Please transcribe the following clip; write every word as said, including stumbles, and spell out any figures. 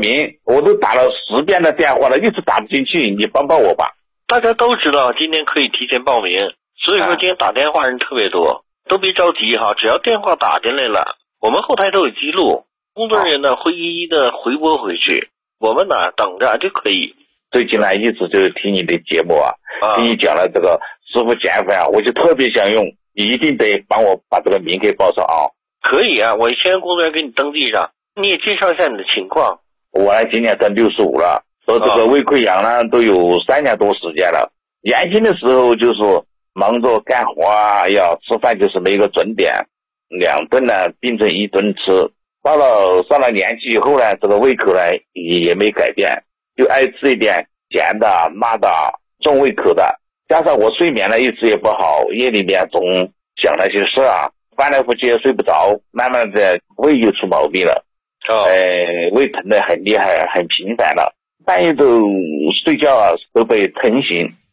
名，我都打了十遍的电话了，一直打不进去，你帮帮我吧。 大家都知道今天可以提前报名，所以说今天打电话人特别多，啊、都别着急哈，只要电话打进来了，我们后台都有记录，工作人员呢会一一的回拨回去，我们呢等着就可以。 最近呢一直就是听你的节目啊， 啊听你讲了这个师傅减肥啊，我就特别想用，你一定得帮我把这个名给报上啊。 可以啊，我先工作人员给你登记上，你也介绍一下你的情况。 我呢今年才六十五了，做这个胃溃疡呢都有三年多时间了。年轻的时候就是忙着干活啊，要吃饭就是没个准点，两顿呢变成一顿吃。到了上了年纪以后呢，这个胃口呢也也没改变，就爱吃一点咸的、辣的、重胃口的。加上我睡眠呢一直也不好，夜里面总想那些事啊，翻来覆去也睡不着，慢慢的胃就出毛病了。 哦， 呃，胃疼的很厉害，很频繁了，半夜都睡觉啊都被疼醒。